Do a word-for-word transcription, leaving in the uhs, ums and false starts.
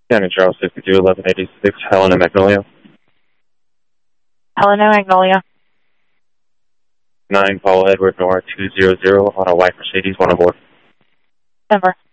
County Charles sixty-two eleven eighty-six, Helena Magnolia. Helena Magnolia. nine Paul Edward Nora two zero zero on a white Mercedes, one aboard. Denver.